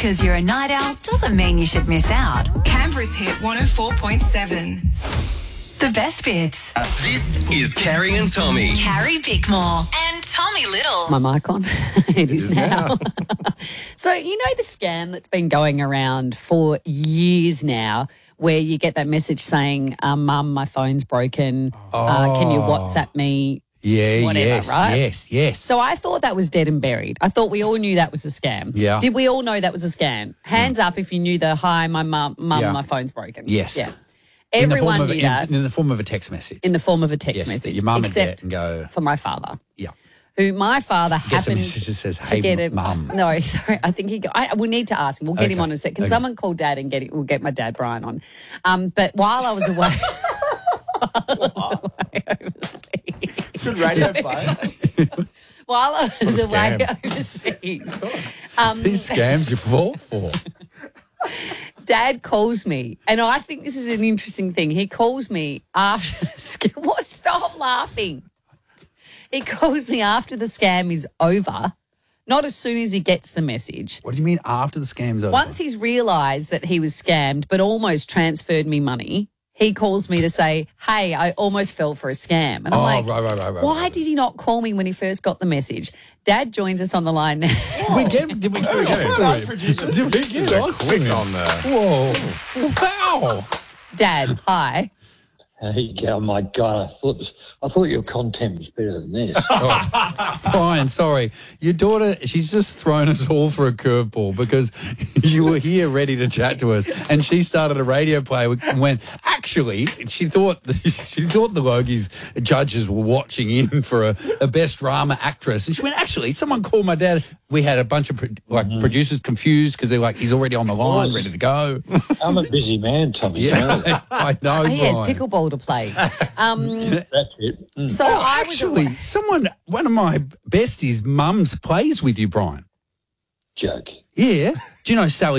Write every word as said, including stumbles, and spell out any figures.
because you're a night owl doesn't mean you should miss out. Canberra's Hit one oh four point seven. The best bits. This is Carrie and Tommy. Carrie Bickmore and Tommy Little. My mic on? It is, is now. now. So, you know the scam that's been going around for years now where you get that message saying, um, Mum, my phone's broken. Uh, can you WhatsApp me? Yeah, Whatever, yes, right? yes, yes. So I thought that was dead and buried. I thought we all knew that was a scam. Yeah. Did we all know that was a scam? Hands up if you knew the, hi, my mum, mum, Yeah. my phone's broken. Yes. Yeah. In the Everyone form knew of, that in, in the form of a text message. in the form of a text yes, that message. your mum and except dad can go, for my father, yeah. who my father Gets a happened message that says, to hey, get a mum. No, sorry, I think he. Got, I, we need to ask him. We'll get him Okay. on in a sec. Can Okay. someone call Dad and get it? We'll get my dad Brian on. Um, but while I was away, while I was away overseas, Good radio play. while I was away scam. overseas, um, These scams you fall for. Dad calls me, and I think this is an interesting thing. He calls me after the scam. What? Stop laughing. He calls me after the scam is over, not as soon as he gets the message. What do you mean after the scam's over? Once he's realised that he was scammed but almost transferred me money, he calls me to say, hey, I almost fell for a scam. And I'm Oh, like, right, right, right, right, why right. did he not call me when he first got the message? Dad joins us on the line now. we get, did we, did we get into Done, it? producer. Did we get on Quick to it? on there. Whoa. Wow. Dad, hi. There you go. My God, I thought this, I thought your content was better than this. Brian, sorry. Your daughter, she's just thrown us all for a curveball because you were here ready to chat to us and she started a radio play and went, actually, she thought she thought the Logies judges were watching in for a, a best drama actress. And she went, actually, someone called my dad. We had a bunch of pro- like Mm-hmm. producers confused because they're like, he's already on the line, ready to go. I'm a busy man, Tommy. You know? Yeah, I know, Oh, he has Brian. pickleball to play. Um, That's it. Mm. so Oh, I was actually, away- someone, one of my besties' mums plays with you, Brian. Joke. Yeah. Do you know Sally